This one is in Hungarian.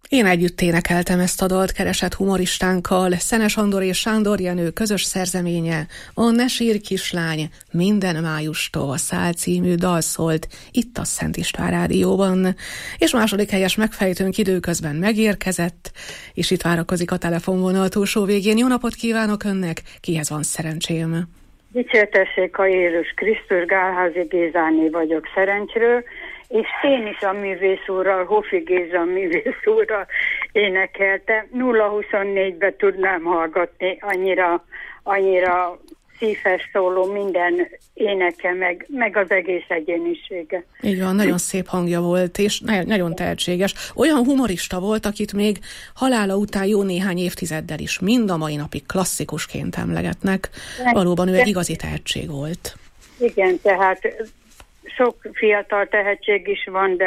Én együtt énekeltem ezt a dalt keresett humoristánkkal. Szenes Andor és Sándor Jenő közös szerzeménye, a Ne sírj kislány, minden májustól száll című dal szólt itt a Szent István Rádióban. És második helyes megfejtőnk időközben megérkezett, és itt várakozik a telefonvonal túlsó végén. Jó napot kívánok önnek, kihez van szerencsém? Dicsértessék a Jézus Krisztus, Gálházi Gézáné vagyok Szerencsről, és én is a művész úrral, Hofi Géza művész úrral énekeltem. 0-24-ben tudnám hallgatni, annyira szívhez szóló minden éneke, meg az egész egyénisége. Így van, nagyon szép hangja volt, és nagyon tehetséges. Olyan humorista volt, akit még halála után jó néhány évtizeddel is mind a mai napig klasszikusként emlegetnek. Valóban ő egy igazi tehetség volt. Igen, tehát sok fiatal tehetség is van, de